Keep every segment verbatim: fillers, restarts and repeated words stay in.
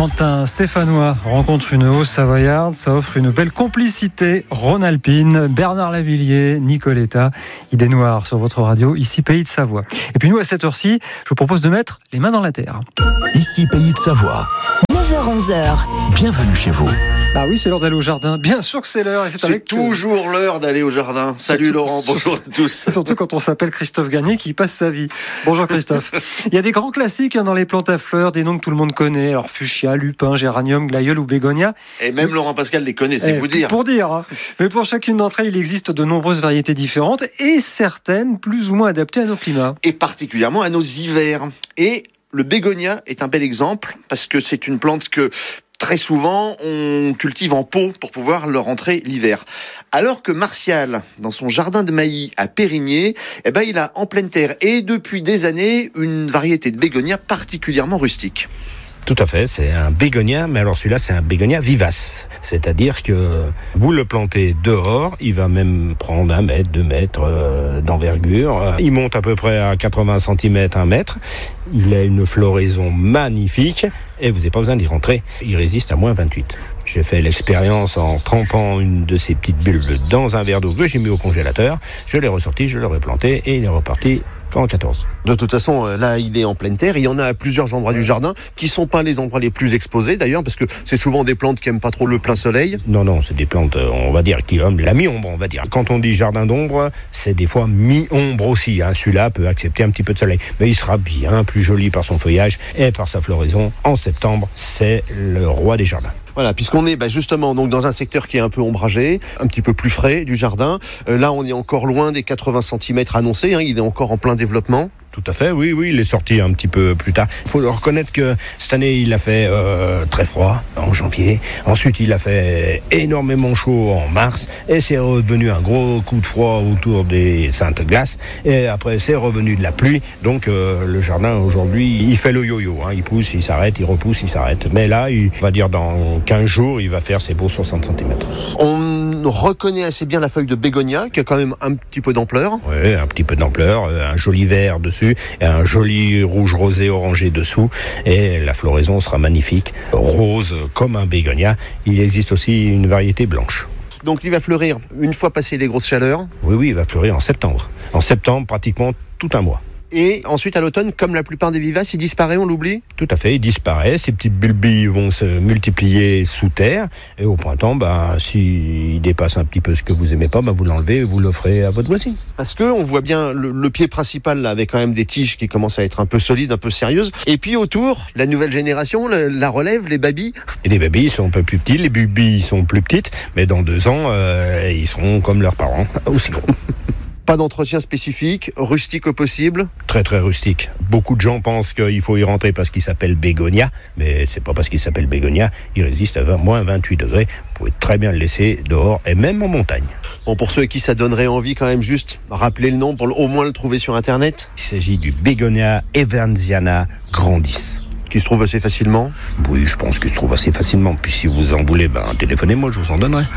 Quand un Stéphanois rencontre une Haute-Savoyarde, ça offre une belle complicité rhône-alpine. Bernard Lavillier, Nicoletta, Idée Noire sur votre radio, ici Pays de Savoie. Et puis nous, à cette heure-ci, je vous propose de mettre les mains dans la terre. Ici Pays de Savoie. neuf heures onze. Bienvenue chez vous. Ah oui, c'est l'heure d'aller au jardin. Bien sûr que c'est l'heure. Et c'est c'est avec toujours l'heure d'aller au jardin. Salut Laurent, bonjour à tous. Surtout quand on s'appelle Christophe Gagné qui y passe sa vie. Bonjour Christophe. Il y a des grands classiques dans les plantes à fleurs, des noms que tout le monde connaît. Alors fuchsia, lupin, géranium, glaïeul ou bégonia. Et même Laurent Pascal les connaît, c'est eh, vous dire. Pour dire. Hein. Mais pour chacune d'entre elles, il existe de nombreuses variétés différentes et certaines plus ou moins adaptées à nos climats. Et particulièrement à nos hivers. Et le bégonia est un bel exemple parce que c'est une plante que très souvent, on cultive en pot pour pouvoir le rentrer l'hiver. Alors que Martial, dans son jardin de Mailly à Périgné, eh ben, il a en pleine terre et depuis des années une variété de bégonia particulièrement rustique. Tout à fait, c'est un bégonia, mais alors celui-là, c'est un bégonia vivace. C'est-à-dire que vous le plantez dehors, il va même prendre un mètre, deux mètres euh, d'envergure. Il monte à peu près à quatre-vingts centimètres, un mètre. Il a une floraison magnifique et vous n'avez pas besoin d'y rentrer. Il résiste à moins vingt-huit. J'ai fait l'expérience en trempant une de ces petites bulbes dans un verre d'eau que j'ai mis au congélateur. Je l'ai ressorti, je l'ai replanté et il est reparti en quatorze. De toute façon, là, il est en pleine terre. Il y en a à plusieurs endroits du jardin qui sont pas les endroits les plus exposés d'ailleurs, parce que c'est souvent des plantes qui aiment pas trop le plein soleil. Non, non, c'est des plantes, on va dire, qui aiment la mi-ombre, on va dire. Quand on dit jardin d'ombre, c'est des fois mi-ombre aussi. Hein. Celui-là peut accepter un petit peu de soleil, mais il sera bien plus joli par son feuillage et par sa floraison. En septembre, c'est le roi des jardins. Voilà, puisqu'on est bah, justement donc dans un secteur qui est un peu ombragé, un petit peu plus frais du jardin. Euh, là, on est encore loin des quatre-vingts centimètres annoncés. Hein, il est encore en plein développement. Tout à fait, oui, oui, il est sorti un petit peu plus tard. Il faut le reconnaître que cette année, il a fait euh, très froid en janvier. Ensuite, il a fait énormément chaud en mars. Et c'est revenu un gros coup de froid autour des Saintes Glaces. Et après, c'est revenu de la pluie. Donc, euh, le jardin, aujourd'hui, il fait le yo-yo. Hein. Il pousse, il s'arrête, il repousse, il s'arrête. Mais là, il, on va dire dans quinze jours, il va faire ses beaux soixante centimètres. On reconnaît assez bien la feuille de bégonia, qui a quand même un petit peu d'ampleur. Oui, un petit peu d'ampleur. Un joli vert dessus. Et un joli rouge rosé orangé dessous et la floraison sera magnifique, rose comme un bégonia. Il existe aussi une variété blanche. Donc il va fleurir une fois passé les grosses chaleurs. Oui, oui, il va fleurir en septembre. En septembre, pratiquement tout un mois. Et ensuite, à l'automne, comme la plupart des vivaces, il disparaît, on l'oublie ? Tout à fait, il disparaît. Ces petites bulbilles vont se multiplier sous terre. Et au printemps, bah, s'il dépasse un petit peu ce que vous aimez pas, bah, vous l'enlevez et vous l'offrez à votre voisine. Parce qu'on voit bien le, le pied principal, là, avec quand même des tiges qui commencent à être un peu solides, un peu sérieuses. Et puis autour, la nouvelle génération, le, la relève, les babys. Et les babys sont un peu plus petits, les bulbilles sont plus petites. Mais dans deux ans, euh, ils seront comme leurs parents, aussi gros. Pas d'entretien spécifique, rustique au possible. Très très rustique. Beaucoup de gens pensent qu'il faut y rentrer parce qu'il s'appelle bégonia, mais c'est pas parce qu'il s'appelle bégonia. Il résiste à vingt, moins vingt-huit degrés. Vous pouvez très bien le laisser dehors et même en montagne. Bon, pour ceux à qui ça donnerait envie quand même, juste rappeler le nom pour au moins le trouver sur internet. Il s'agit du bégonia evansiana grandis. Qui se trouve assez facilement. Oui, je pense qu'il se trouve assez facilement. Puis si vous en voulez, ben, téléphonez-moi, je vous en donnerai.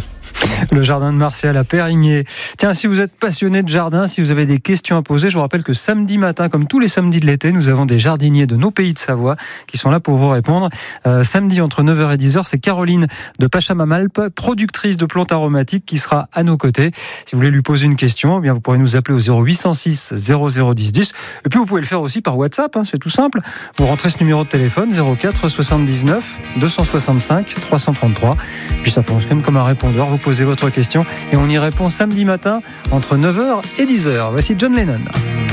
Le jardin de Martial à Périgné. Tiens, si vous êtes passionné de jardin, si vous avez des questions à poser, je vous rappelle que samedi matin, comme tous les samedis de l'été, nous avons des jardiniers de nos pays de Savoie qui sont là pour vous répondre. Euh, samedi, entre neuf heures et dix heures, c'est Caroline de Pachamamalp, productrice de plantes aromatiques, qui sera à nos côtés. Si vous voulez lui poser une question, eh bien, vous pourrez nous appeler au zéro huit cent six zéro zéro dix dix. Et puis, vous pouvez le faire aussi par WhatsApp, hein, c'est tout simple. Vous rentrez ce numéro de téléphone, zéro quatre soixante-dix-neuf deux cent soixante-cinq trois cent trente-trois. Puis ça fonctionne comme un répondeur. Vous posez votre question et on y répond samedi matin entre neuf heures et dix heures. Voici John Lennon.